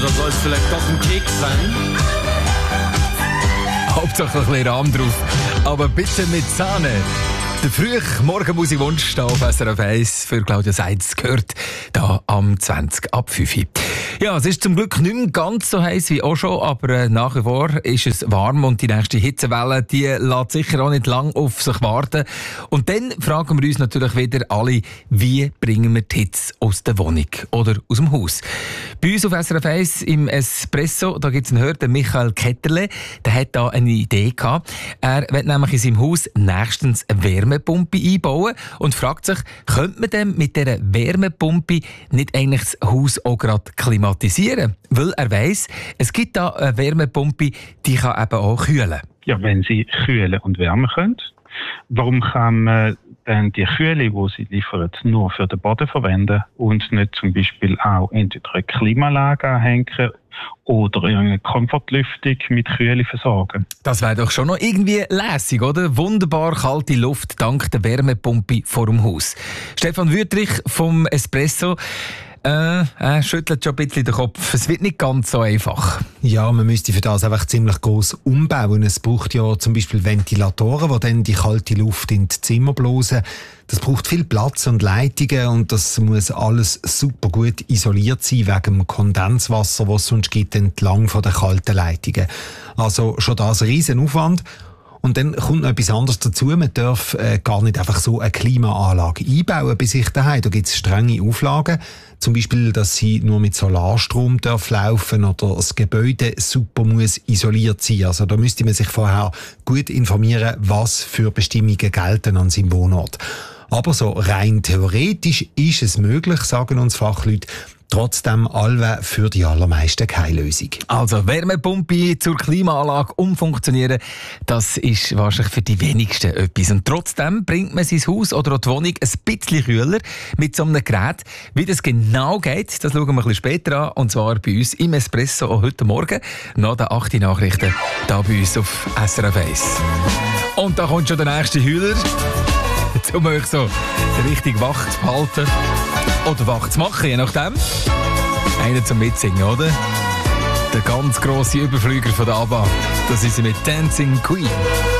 Oder soll es vielleicht doch ein Keks sein? Hauptsache ein bisschen Rahm drauf. Aber bitte mit Sahne. Der frühe Morgenmusikwunsch hier auf SRF 1 für Claudia Seitz gehört hier am 20 ab 5 Uhr. Ja, es ist zum Glück nicht mehr ganz so heiß wie auch schon, aber nach wie vor ist es warm und die nächste Hitzewelle, die lässt sicher auch nicht lang auf sich warten. Und dann fragen wir uns natürlich wieder alle, wie bringen wir die Hitze aus der Wohnung oder aus dem Haus? Bei uns auf SRF 1 im Espresso, da gibt es einen Hörer, den Michael Ketterle, der hat da eine Idee gehabt. Er will nämlich in seinem Haus nächstens eine Wärmepumpe einbauen und fragt sich, könnte man denn mit dieser Wärmepumpe nicht eigentlich das Haus auch gerade klimatisieren? Weil er weiss, es gibt da eine Wärmepumpe, die kann eben auch kühlen. Ja, wenn sie kühlen und wärmen können, warum kann man dann die Kühle, die sie liefern, nur für den Boden verwenden und nicht zum Beispiel auch entweder eine Klimaanlage anhängen oder eine Komfortlüftung mit Kühle versorgen? Das wäre doch schon noch irgendwie lässig, oder? Wunderbar kalte Luft dank der Wärmepumpe vor dem Haus. Stefan Wüttrich vom Espresso schüttelt schon ein bisschen den Kopf. Es wird nicht ganz so einfach. Ja, man müsste für das einfach ziemlich gross umbauen. Es braucht ja zum Beispiel Ventilatoren, die dann die kalte Luft in die Zimmer blasen. Das braucht viel Platz und Leitungen und das muss alles super gut isoliert sein wegen dem Kondenswasser, das es sonst gibt entlang von den kalten Leitungen. Also schon das ein riesen Aufwand. Und dann kommt noch etwas anderes dazu. Man darf gar nicht einfach so eine Klimaanlage einbauen bei sich daheim. Da gibt es strenge Auflagen. Zum Beispiel, dass sie nur mit Solarstrom darf laufen oder das Gebäude super muss isoliert sein. Also da müsste man sich vorher gut informieren, was für Bestimmungen gelten an seinem Wohnort. Aber so rein theoretisch ist es möglich, sagen uns Fachleute. Trotzdem allwe für die allermeisten keine Lösung. Also Wärmepumpe zur Klimaanlage umfunktionieren, das ist wahrscheinlich für die wenigsten etwas. Und trotzdem bringt man sein Haus oder auch die Wohnung ein bisschen kühler mit so einem Gerät. Wie das genau geht, das schauen wir ein bisschen später an. Und zwar bei uns im Espresso auch heute Morgen nach den 8 Nachrichten hier bei uns auf SRF 1. Und da kommt schon der nächste Heuler, um euch so richtig wach zu behalten. Oder wach zu machen, je nachdem. Einer zum Mitsingen, oder? Der ganz grosse Überflüger von der ABBA. Das ist sie mit Dancing Queen.